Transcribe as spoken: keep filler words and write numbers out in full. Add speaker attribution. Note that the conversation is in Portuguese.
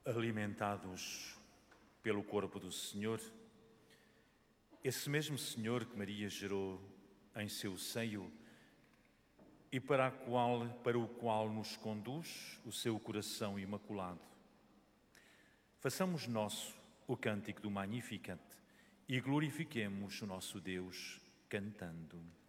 Speaker 1: alimentados pelo corpo do Senhor, esse mesmo Senhor que Maria gerou em seu seio e para, a qual, para o qual nos conduz o seu coração imaculado. Façamos nosso o cântico do Magnificat e glorifiquemos o nosso Deus cantando.